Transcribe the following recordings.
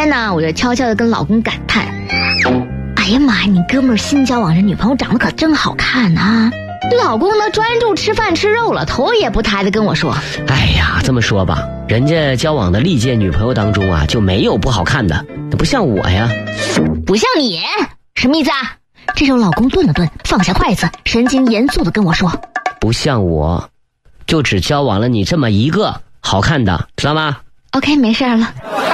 天呢，我就悄悄地跟老公感叹：哎呀妈呀，你哥们儿新交往这女朋友长得可真好看啊！老公呢专注吃饭吃肉了，头也不抬地跟我说： 哎呀，这么说吧，人家交往的历届女朋友当中啊，就没有不好看的，不像我呀。 不像你？什么意思啊？这时候老公顿了顿，放下筷子，神情严肃地跟我说： 不像我，就只交往了你这么一个好看的，知道吗？ OK， 没事了。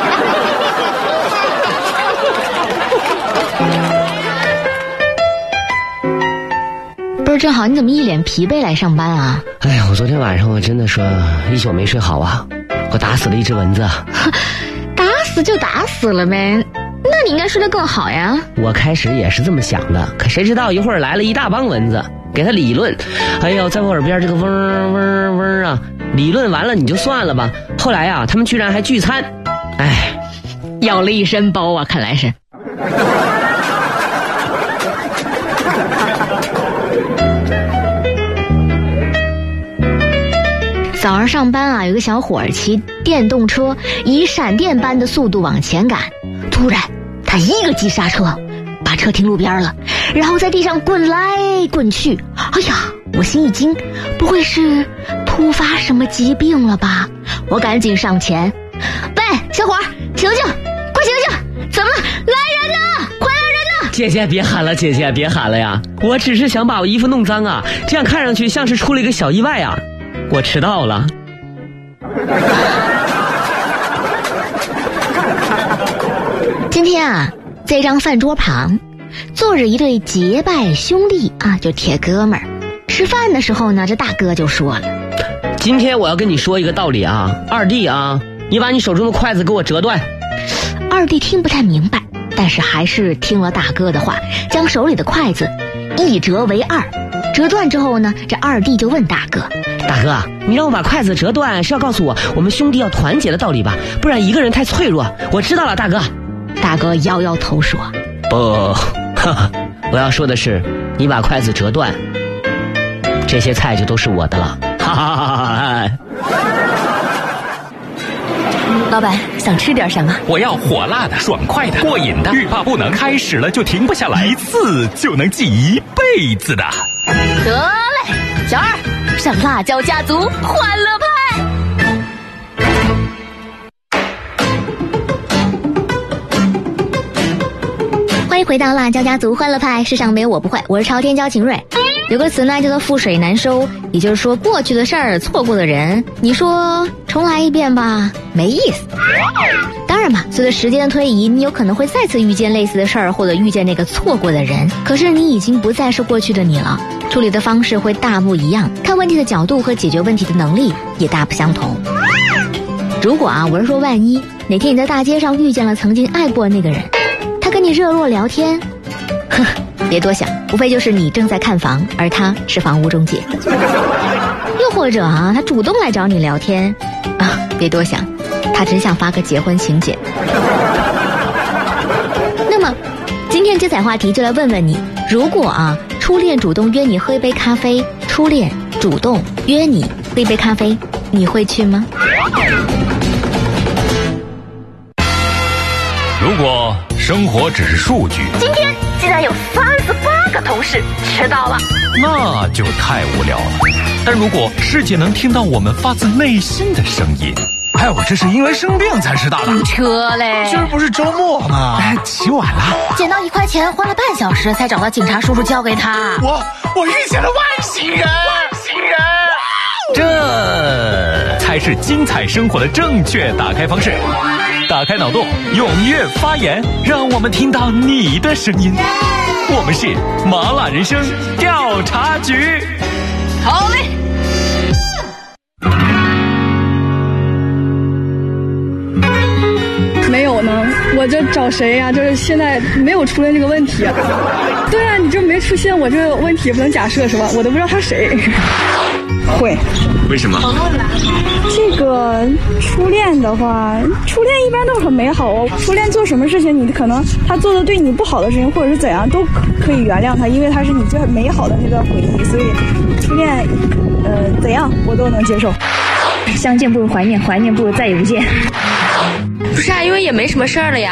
不是正好，你怎么一脸疲惫来上班啊？ 哎呀，我昨天晚上我真的说一宿没睡好啊，我打死了一只蚊子。 打死就打死了呗，那你应该睡得更好呀。 我开始也是这么想的，可谁知道一会儿来了一大帮蚊子，给他理论。哎呦，在我耳边这个嗡嗡嗡啊，理论完了你就算了吧。后来啊，他们居然还聚餐，哎， 要了一身包啊，看来是。早上上班啊，有个小伙儿骑电动车以闪电般的速度往前赶，突然他一个急刹车，把车停路边了，然后在地上滚来滚去。哎呀，我心一惊，不会是突发什么疾病了吧？我赶紧上前：喂，小伙儿，醒醒，快醒醒，怎么了？来人呐，快来人呐！ 姐姐别喊了，姐姐别喊了呀，我只是想把我衣服弄脏啊，这样看上去像是出了一个小意外啊。我迟到了。 今天啊，在一张饭桌旁坐着一对结拜兄弟啊，就铁哥们儿。吃饭的时候呢，这大哥就说了： 今天我要跟你说一个道理啊，二弟啊，你把你手中的筷子给我折断。 二弟听不太明白，但是还是听了大哥的话，将手里的筷子一折为二。折断之后呢，这二弟就问大哥： 大哥，你让我把筷子折断是要告诉我们兄弟要团结的道理吧？不然一个人太脆弱。我知道了，大哥。 大哥摇摇头说： 不，我要说的是，你把筷子折断，这些菜就都是我的了。哈哈哈哈！ 老板想吃点什么？ 我要火辣的、爽快的、过瘾的，欲罢不能，开始了就停不下来，一次就能记一辈子的。 得嘞，小二上辣椒家族欢乐派。欢迎回到辣椒家族欢乐派，世上没有我不会，我是朝天椒秦瑞。有个词呢叫做覆水难收，也就是说过去的事儿，错过的人，你说重来一遍吧，没意思。当然嘛，随着时间的推移，你有可能会再次遇见类似的事儿，或者遇见那个错过的人，可是你已经不再是过去的你了，处理的方式会大不一样，看问题的角度和解决问题的能力也大不相同。如果啊，我是说万一哪天你在大街上遇见了曾经爱过的那个人，他跟你热络聊天，别多想，无非就是你正在看房，而他是房屋中介。又或者啊，他主动来找你聊天啊，别多想，他只想发个结婚请柬。那么今天精彩话题就来问问你，如果啊初恋主动约你喝一杯咖啡，初恋主动约你喝一杯咖啡，你会去吗？ 如果生活只是数据， 今天竟然有38个同事迟到了， 那就太无聊了。但如果世界能听到我们发自内心的声音， 哎，我这是因为生病才迟到的。 车嘞， 今儿不是周末吗？哎，起晚了， 捡到1块钱，花了半小时才找到警察叔叔交给他。 我遇见了外星人， 这才是精彩生活的正确打开方式。打开脑洞，踊跃发言，让我们听到你的声音。我们是麻辣人生调查局。 好嘞。 没有呢，我这找谁呀？就是现在没有出现这个问题。对啊，你这没出现，我这个问题不能假设是吧？我都不知道他谁。会。 为什么？ 这个初恋的话，初恋一般都很美好哦。初恋做什么事情，你可能他做的对你不好的事情，或者是怎样，都可以原谅他，因为他是你最美好的那段回忆。所以初恋，怎样我都能接受。 相见不如怀念，怀念不如再也不见。 不是啊，因为也没什么事儿了呀。